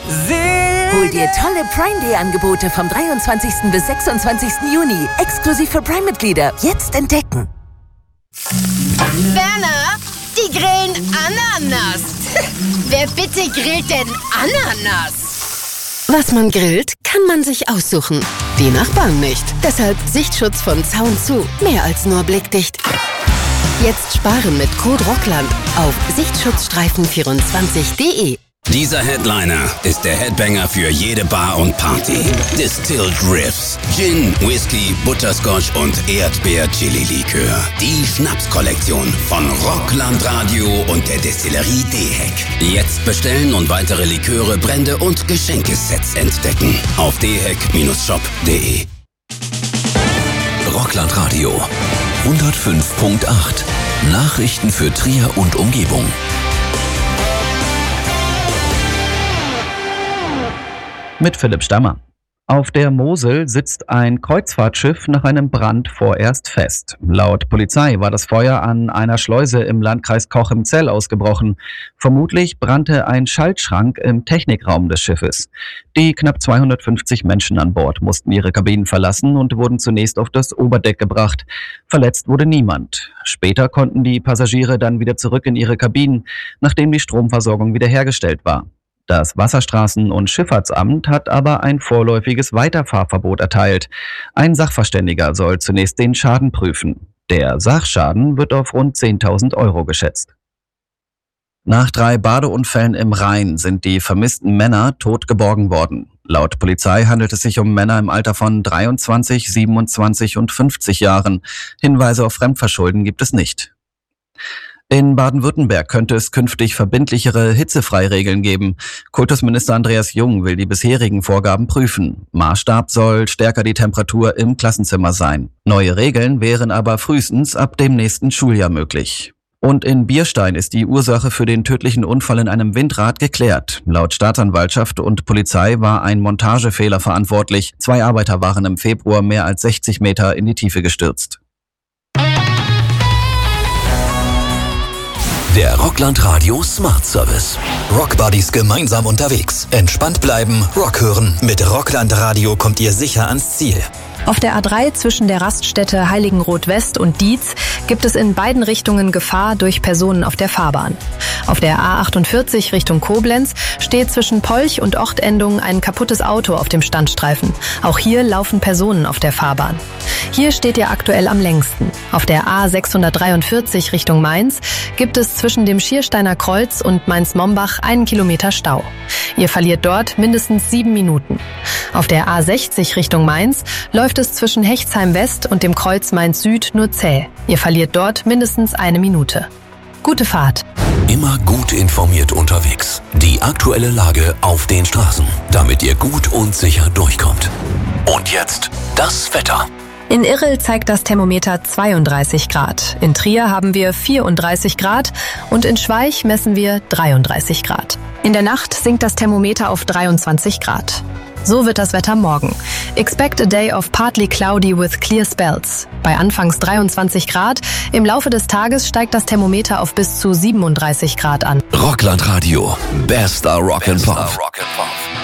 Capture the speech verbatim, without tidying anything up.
Hol dir tolle Prime Day Angebote vom dreiundzwanzigsten bis sechsundzwanzigsten Juni. Exklusiv für Prime-Mitglieder. Jetzt entdecken. Werner, die grillen Ananas. Wer bitte grillt denn Ananas? Was man grillt, kann man sich aussuchen. Die Nachbarn nicht. Deshalb Sichtschutz von Zaun zu. Mehr als nur blickdicht. Jetzt sparen mit Code Rockland auf sichtschutzstreifen vierundzwanzig punkt de. Dieser Headliner ist der Headbanger für jede Bar und Party. Distilled Riffs, Gin, Whisky, Butterscotch und Erdbeer-Chili-Likör. Die Schnapskollektion von Rockland Radio und der Destillerie D-Heck. Jetzt bestellen und weitere Liköre, Brände und Geschenkesets entdecken auf d heck shop punkt de. Rockland Radio hundertfünf Punkt acht. Nachrichten für Trier und Umgebung. Mit Philipp Stammer. Auf der Mosel sitzt ein Kreuzfahrtschiff nach einem Brand vorerst fest. Laut Polizei war das Feuer an einer Schleuse im Landkreis Cochem-Zell ausgebrochen. Vermutlich brannte ein Schaltschrank im Technikraum des Schiffes. Die knapp zweihundertfünfzig Menschen an Bord mussten ihre Kabinen verlassen und wurden zunächst auf das Oberdeck gebracht. Verletzt wurde niemand. Später konnten die Passagiere dann wieder zurück in ihre Kabinen, nachdem die Stromversorgung wiederhergestellt war. Das Wasserstraßen- und Schifffahrtsamt hat aber ein vorläufiges Weiterfahrverbot erteilt. Ein Sachverständiger soll zunächst den Schaden prüfen. Der Sachschaden wird auf rund zehntausend Euro geschätzt. Nach drei Badeunfällen im Rhein sind die vermissten Männer tot geborgen worden. Laut Polizei handelt es sich um Männer im Alter von dreiundzwanzig, siebenundzwanzig und fünfzig Jahren. Hinweise auf Fremdverschulden gibt es nicht. In Baden-Württemberg könnte es künftig verbindlichere Hitzefreiregeln geben. Kultusminister Andreas Jung will die bisherigen Vorgaben prüfen. Maßstab soll stärker die Temperatur im Klassenzimmer sein. Neue Regeln wären aber frühestens ab dem nächsten Schuljahr möglich. Und in Bierstein ist die Ursache für den tödlichen Unfall in einem Windrad geklärt. Laut Staatsanwaltschaft und Polizei war ein Montagefehler verantwortlich. Zwei Arbeiter waren im Februar mehr als sechzig Meter in die Tiefe gestürzt. Der Rockland Radio Smart Service. Rockbuddies gemeinsam unterwegs. Entspannt bleiben, Rock hören. Mit Rockland Radio kommt ihr sicher ans Ziel. Auf der A drei zwischen der Raststätte Heiligenroth-West und Dietz gibt es in beiden Richtungen Gefahr durch Personen auf der Fahrbahn. Auf der A achtundvierzig Richtung Koblenz steht zwischen Polch und Ortendung ein kaputtes Auto auf dem Standstreifen. Auch hier laufen Personen auf der Fahrbahn. Hier steht ihr aktuell am längsten. Auf der A sechshundertdreiundvierzig Richtung Mainz gibt es zwischen dem Schiersteiner Kreuz und Mainz-Mombach einen Kilometer Stau. Ihr verliert dort mindestens sieben Minuten. Auf der A sechzig Richtung Mainz läuft es zwischen Hechtsheim West und dem Kreuz Mainz Süd nur zäh. Ihr verliert dort mindestens eine Minute. Gute Fahrt. Immer gut informiert unterwegs. Die aktuelle Lage auf den Straßen, damit ihr gut und sicher durchkommt. Und jetzt das Wetter. In Irrel zeigt das Thermometer zweiunddreißig Grad. In Trier haben wir vierunddreißig Grad und in Schweich messen wir dreiunddreißig Grad. In der Nacht sinkt das Thermometer auf dreiundzwanzig Grad. So wird das Wetter morgen. Expect a day of partly cloudy with clear spells. Bei anfangs dreiundzwanzig Grad. Im Laufe des Tages steigt das Thermometer auf bis zu siebenunddreißig Grad an. Rockland Radio. Bester Rock and Pop.